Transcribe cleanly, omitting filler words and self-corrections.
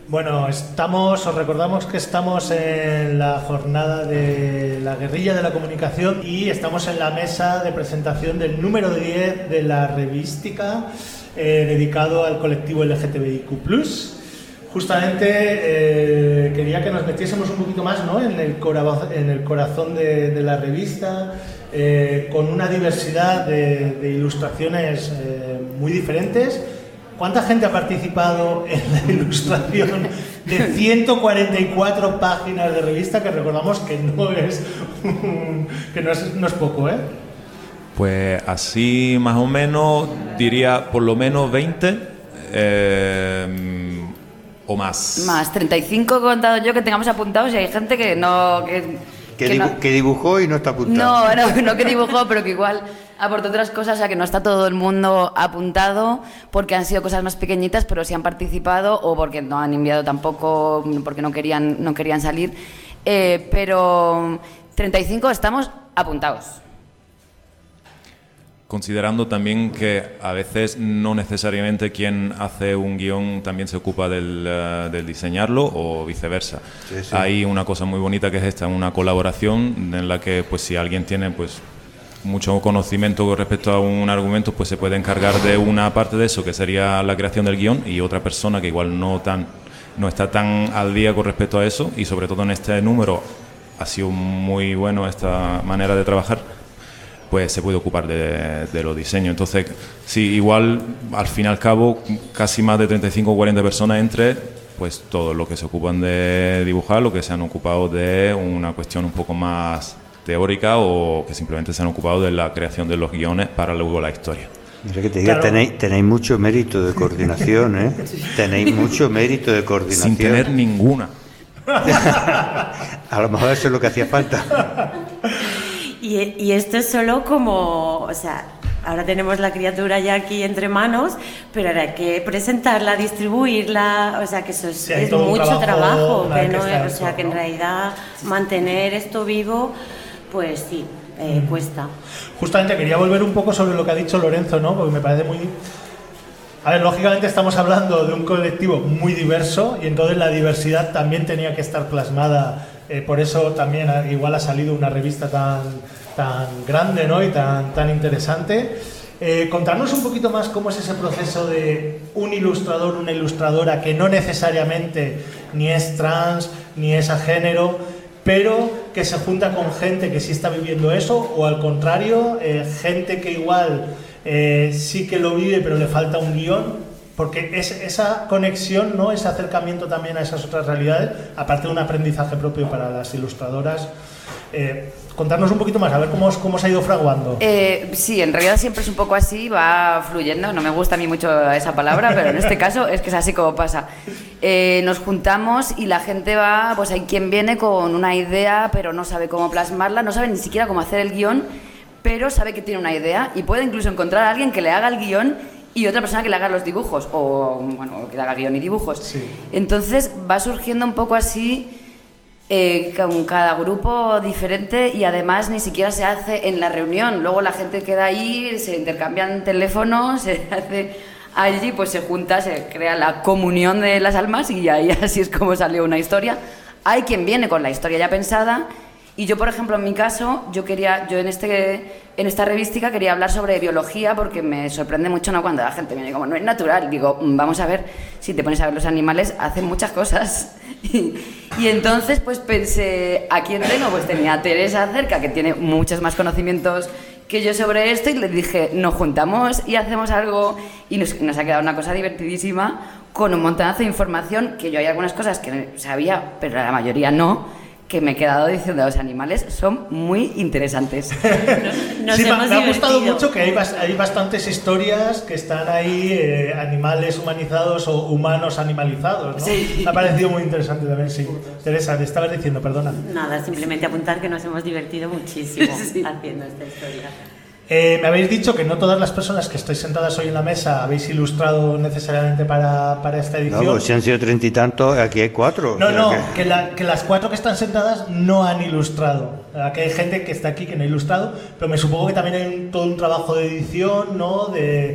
Bueno, os recordamos que estamos en la jornada de la guerrilla de la comunicación y estamos en la mesa de presentación del número 10 de la revística dedicado al colectivo LGTBIQ+. Justamente quería que nos metiésemos un poquito más, ¿no?, en el corazón de la revista, con una diversidad de ilustraciones muy diferentes. ¿Cuánta gente ha participado en la ilustración de 144 páginas de revista? Que recordamos que no es poco, ¿eh? Pues así más o menos diría por lo menos 20 o más. Más, 35 he contado yo que tengamos apuntados y hay gente que no... Que dibujó y no está apuntado. No que dibujó, pero que igual aportó otras cosas, o sea que no está todo el mundo apuntado porque han sido cosas más pequeñitas, pero sí han participado o porque no han enviado tampoco, porque no querían salir. Pero 35 estamos apuntados. Considerando también que a veces no necesariamente quien hace un guión también se ocupa del diseñarlo o viceversa. Sí. Hay una cosa muy bonita que es esta, una colaboración en la que pues si alguien tiene pues mucho conocimiento con respecto a un argumento, pues se puede encargar de una parte de eso, que sería la creación del guión, y otra persona que igual no está tan al día con respecto a eso, y sobre todo en este número ha sido muy bueno esta manera de trabajar, pues se puede ocupar de los diseños. Entonces, sí, igual, al fin y al cabo, casi más de 35 o 40 personas entre, pues todos los que se ocupan de dibujar, los que se han ocupado de una cuestión un poco más teórica o que simplemente se han ocupado de la creación de los guiones para luego la historia. Mira que te diga, claro. Tenéis mucho mérito de coordinación, ¿eh? Tenéis mucho mérito de coordinación. Sin tener ninguna. A lo mejor eso es lo que hacía falta. Y esto es solo como, o sea, ahora tenemos la criatura ya aquí entre manos, pero ahora hay que presentarla, distribuirla, o sea, que eso es mucho trabajo, que no es, o sea, que en realidad mantener esto vivo, pues sí, cuesta. Justamente quería volver un poco sobre lo que ha dicho Lorenzo, ¿no? Porque me parece muy... A ver, lógicamente estamos hablando de un colectivo muy diverso y entonces la diversidad también tenía que estar plasmada. Por eso también igual ha salido una revista tan grande, ¿no?, y tan interesante. Contarnos un poquito más cómo es ese proceso de un ilustrador, una ilustradora que no necesariamente ni es trans ni es a género, pero que se junta con gente que sí está viviendo eso, o al contrario, gente que igual sí que lo vive pero le falta un guión. Porque esa conexión, ¿no?, ese acercamiento también a esas otras realidades, aparte de un aprendizaje propio para las ilustradoras. Contarnos un poquito más, a ver cómo se ha ido fraguando. Sí, en realidad siempre es un poco así, va fluyendo. No me gusta a mí mucho esa palabra, pero en este caso es que es así como pasa. Nos juntamos y la gente va, pues hay quien viene con una idea, pero no sabe cómo plasmarla, no sabe ni siquiera cómo hacer el guión, pero sabe que tiene una idea y puede incluso encontrar a alguien que le haga el guión y otra persona que le haga los dibujos, o bueno, que le haga guión y dibujos. Sí. Entonces va surgiendo un poco así, con cada grupo diferente, y además ni siquiera se hace en la reunión. Luego la gente queda ahí, se intercambian teléfonos, se hace allí, pues se junta, se crea la comunión de las almas y ahí así es como salió una historia. Hay quien viene con la historia ya pensada. Y yo, por ejemplo, en mi caso, yo en esta revística quería hablar sobre biología, porque me sorprende mucho, ¿no?, cuando la gente viene como, no es natural. Digo, vamos a ver, si te pones a ver, los animales hacen muchas cosas. Y entonces, pues pensé, ¿a quién tengo? Pues tenía a Teresa cerca, que tiene muchos más conocimientos que yo sobre esto, y le dije, nos juntamos y hacemos algo, y nos ha quedado una cosa divertidísima, con un montonazo de información, que yo hay algunas cosas que sabía, pero la mayoría no, que me he quedado diciendo, los animales son muy interesantes. Sí, me ha gustado mucho que hay bastantes historias que están ahí, animales humanizados o humanos animalizados, ¿no? Sí. Me ha parecido muy interesante también, sí. Teresa, te estabas diciendo, perdona. Nada, simplemente apuntar que nos hemos divertido muchísimo haciendo esta historia. Me habéis dicho que no todas las personas que estáis sentadas hoy en la mesa habéis ilustrado necesariamente para esta edición. No, pues si han sido 30 y tantos, aquí hay 4. No, que las 4 que están sentadas no han ilustrado. Aquí hay gente que está aquí que no ha ilustrado, pero me supongo que también hay todo un trabajo de edición, ¿no?, de